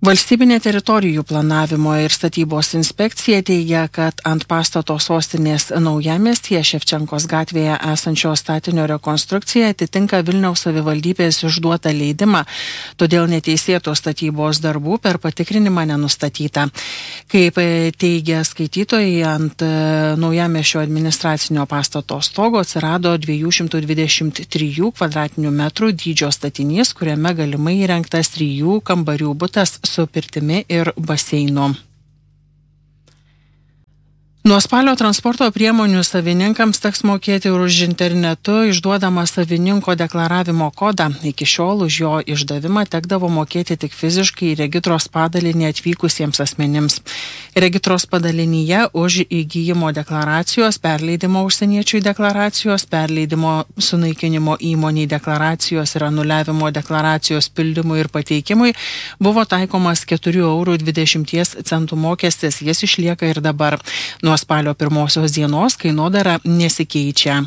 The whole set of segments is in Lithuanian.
Valstybinė teritorijų planavimo ir statybos inspekcija teigia, kad ant pastato sostinės Naujamiestyje Ševčenkos gatvėje esančio statinio rekonstrukcija atitinka Vilniaus savivaldybės išduotą leidimą, todėl neteisėtos statybos darbų per patikrinimą nenustatyta. Kaip teigia skaitytojai, ant Naujamiesčio administracinio pastato stogo atsirado 223 kvadratinių metrų dydžio statinys, kuriame galimai įrengtas 3 kambarių butas su pirtimi ir baseinu. Nuo spalio transporto priemonių savininkams teks mokėti už internetu išduodamą savininko deklaravimo kodą. Iki šiol už jo išdavimą tekdavo mokėti tik fiziškai į regitros padalinį atvykusiems asmenims. Regitros padalinyje už įgyjimo deklaracijos, perleidimo užsieniečiui deklaracijos, perleidimo sunaikinimo įmoniai deklaracijos ir anuliavimo deklaracijos pildymui ir pateikimui buvo taikomas 4,20 € mokestis, jis išlieka ir dabar. Nuo spalio 1 dienos kainodara nesikeičia.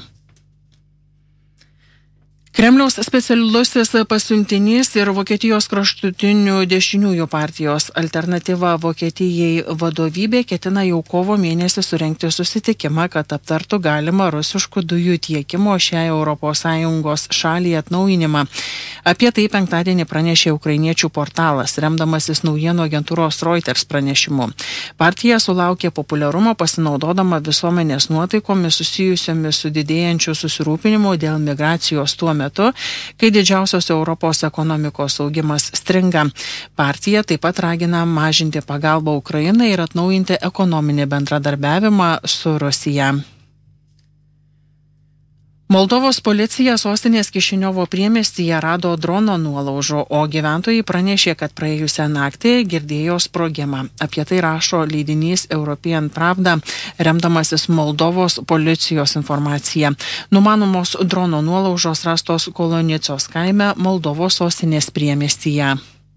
Kremliaus specialusis pasiuntinys ir Vokietijos kraštutinių dešiniųjų partijos Alternatyva Vokietijai vadovybė ketina jau kovo mėnesį surengti susitikimą, kad aptartų galimą rusiškų dujų tiekimo šiai ES šaliai atnaujinimą. Apie tai penktadienį pranešė ukrainiečių portalas, remdamasis naujienų agentūros Reuters pranešimu. Partija sulaukė populiarumo pasinaudodama visuomenės nuotaikomis susijusiomis su didėjančiu susirūpinimu dėl migracijos tuo metu, kai didžiausios Europos ekonomikos augimas stringa. Partija taip pat ragina mažinti pagalbą Ukrainai ir atnaujinti ekonominį bendradarbiavimą su Rusija. Moldovos policija sostinės Kišiniovo priemiestyje rado drono nuolaužų, o gyventojai pranešė, kad praėjusią naktį girdėjo sprogimą. Apie tai rašo leidinys European Pravda, remdamasis Moldovos policijos informacija. Numanomos drono nuolaužos rastos Kolonicos kaime Moldovos sostinės priemiestyje.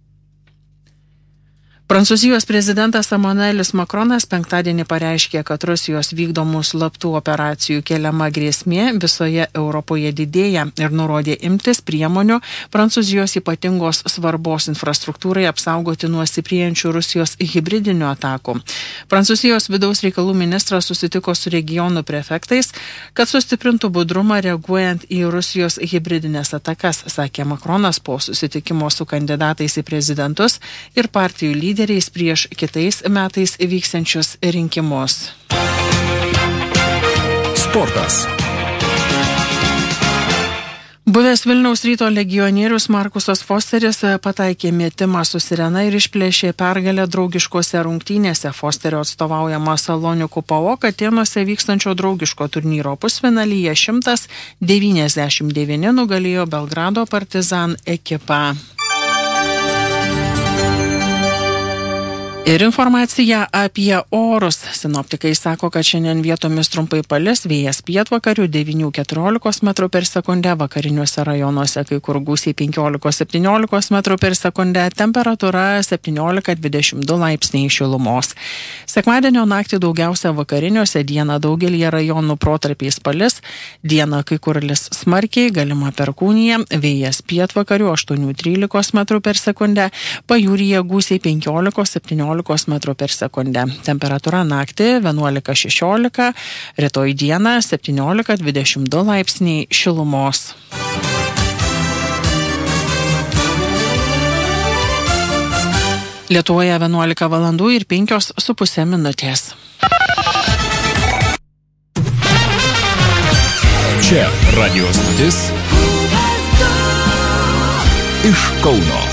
Prancūzijos prezidentas Emmanuelis Macronas penktadienį pareiškė, kad Rusijos vykdomų slaptų operacijų keliama grėsmė visoje Europoje didėja ir nurodė imtis priemonių Prancūzijos ypatingos svarbos infrastruktūrai apsaugoti nuo stiprėjančių Rusijos hibridinių atakų. Prancūzijos vidaus reikalų ministras susitiko su regionų prefektais, kad sustiprintų budrumą reaguojant į Rusijos hibridinės atakas, sakė Macronas po susitikimo su kandidatais į prezidentus ir partijų lyderiais prieš kitais metais vyksiančius rinkimus. Sportas. Buvęs Vilniaus Ryto legionierius Markusas Fosteris pataikė metimą su sirena ir išplėšė pergalę draugiškose rungtynėse. Fosterio atstovaujama Salonikų PAOK Atėnuose vykstančio draugiško turnyro pusfinalyje 199 nugalėjo Belgrado Partizan ekipą. Ir informacija apie orus. Sinoptikai sako, kad šiandien vietomis trumpai palis, vėjas pietvakarių 9–14 m/s, vakariniuose rajonuose kai kur gūsiai 15–17 m/s, temperatūra 17–22 laipsniai šilumos. Sekmadienio naktį daugiausia vakariniuose, dieną daugelį rajonų protarpiais palis, dieną kai kur lis smarkiai, galima perkūnija, vėjas pietvakarių 8–13 m/s, pajūryje gūsiai 15–17 m/s. Temperatūra naktį 11–16, rytoj dieną 17–22 laipsniai šilumos. Lietuvoje 11 valandų ir 5,5 minutės. Čia radio stotis iš Kauno.